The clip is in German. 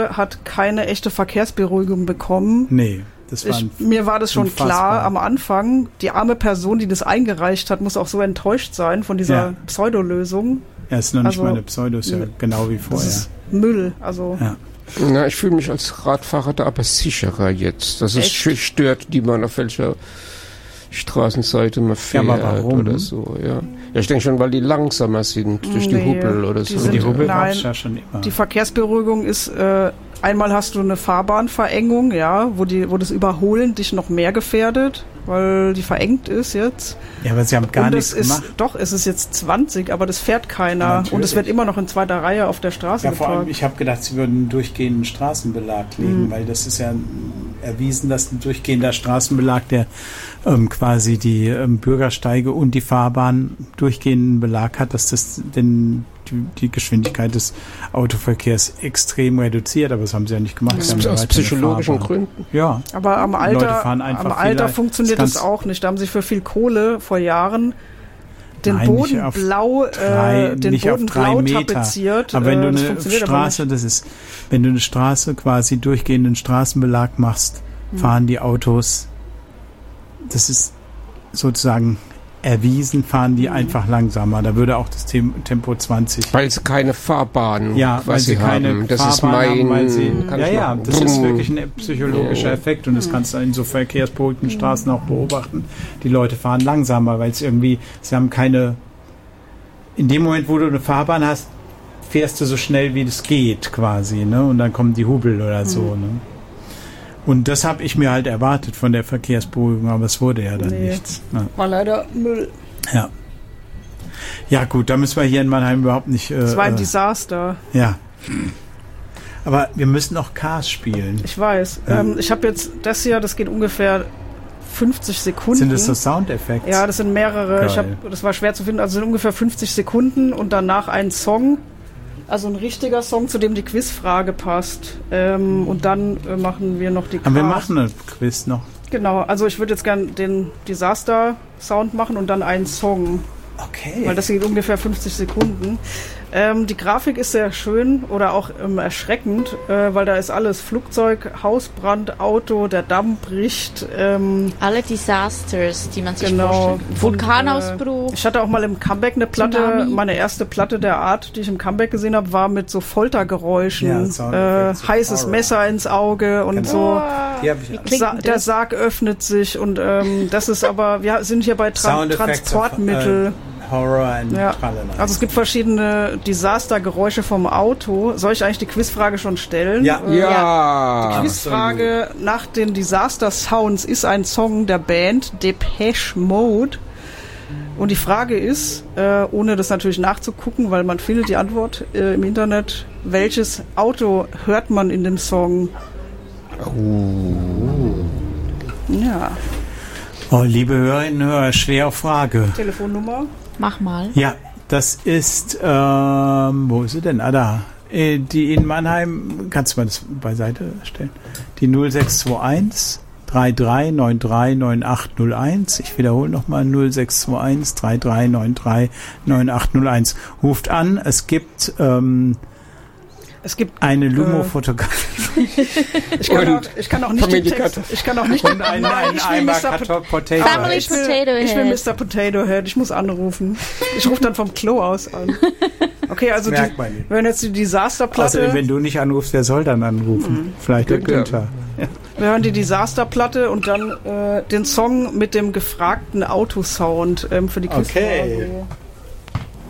Strecke hat keine echte Verkehrsberuhigung bekommen. Nee. Mir war das schon klar am Anfang. Die arme Person, die das eingereicht hat, muss auch so enttäuscht sein von dieser Pseudolösung. Ja, ist noch nicht mal eine Pseudo, ist ja genau wie vorher. Das ist Müll, also. Ja. Na, ich fühle mich als Radfahrer da aber sicherer jetzt, dass es stört, die man auf welcher Straßenseite man fährt oder so. Ja, ich denke schon, weil die langsamer sind durch die Hubbel oder so. Die Hubbel gab es ja schon immer. Die Verkehrsberuhigung ist, einmal hast du eine Fahrbahnverengung, wo das Überholen dich noch mehr gefährdet, weil die verengt ist jetzt. Ja, aber sie haben gar nichts gemacht. Es ist jetzt 20, aber das fährt keiner. Und es wird immer noch in zweiter Reihe auf der Straße geparkt. Vor allem, ich habe gedacht, sie würden einen durchgehenden Straßenbelag legen, weil das ist ja erwiesen, dass ein durchgehender Straßenbelag, der quasi die Bürgersteige und die Fahrbahn durchgehenden Belag hat, dass das die Geschwindigkeit des Autoverkehrs extrem reduziert, aber das haben sie ja nicht gemacht. Aus psychologischen Gründen. Ja. Aber am Alter funktioniert das auch nicht. Da haben sie für viel Kohle vor Jahren den Boden blau tapeziert. Aber wenn du wenn du eine Straße quasi durchgehenden Straßenbelag machst, fahren die Autos, das ist sozusagen erwiesen, fahren die einfach langsamer. Da würde auch das Tempo 20. Weil sie keine Fahrbahn weil sie keine haben. Das Fahrbahn ist das ist wirklich ein psychologischer Effekt und das kannst du in so verkehrsberuhigten Straßen auch beobachten. Die Leute fahren langsamer, weil sie haben keine, in dem Moment, wo du eine Fahrbahn hast, fährst du so schnell, wie das geht quasi, ne? Und dann kommen die Hubbel oder so, ne? Und das habe ich mir halt erwartet von der Verkehrsberuhigung, aber es wurde ja dann nichts. Ja. War leider Müll. Ja. Ja gut, da müssen wir hier in Mannheim überhaupt nicht... Es war ein Desaster. Ja. Aber wir müssen auch Cars spielen. Ich weiß. Ich habe jetzt das hier, das geht ungefähr 50 Sekunden. Sind das so Soundeffekte? Ja, das sind mehrere. Das war schwer zu finden. Also sind ungefähr 50 Sekunden und danach ein Song. Also ein richtiger Song, zu dem die Quizfrage passt. Und dann machen wir noch die Cars. Aber wir machen einen Quiz noch. Genau, also ich würde jetzt gerne den Disaster-Sound machen und dann einen Song. Okay. Weil das geht ungefähr 50 Sekunden. Die Grafik ist sehr schön oder auch erschreckend, weil da ist alles: Flugzeug, Hausbrand, Auto, der Damm bricht. Alle Disasters, die man sich vorstellt. Vulkanausbruch. Ich hatte auch mal im Comeback eine Platte, Tsunami. Meine erste Platte der Art, die ich im Comeback gesehen habe, war mit so Foltergeräuschen. Heißes Messer ins Auge und so. Der Sarg öffnet sich und das ist aber, wir sind hier bei Transportmittel. Horror and Also es gibt verschiedene Disastergeräusche vom Auto. Soll ich eigentlich die Quizfrage schon stellen? Ja. Die Quizfrage nach den Disaster Sounds ist ein Song der Band Depeche Mode. Und die Frage ist, ohne das natürlich nachzugucken, weil man findet die Antwort im Internet, welches Auto hört man in dem Song? Ja. Oh, liebe Hörerinnen und Hörer, schwere Frage. Telefonnummer? Mach mal. Ja, das ist, wo ist sie denn? Da. Die in Mannheim, kannst du mal das beiseite stellen? Die 0621 3393 9801. Ich wiederhole nochmal 0621 3393 9801. Ruft an, es gibt eine Lumo-Fotografie. Ich kann auch nicht und einen Eimer Potato Family Potato Head. Ich will Mr. Potato Head. Ich muss anrufen. Ich rufe dann vom Klo aus an. Okay, also wenn jetzt die Disasterplatte... Also wenn du nicht anrufst, wer soll dann anrufen? Vielleicht der Günther. Ja. Wir hören die Disasterplatte und dann den Song mit dem gefragten Autosound für die Quizfrage. Okay.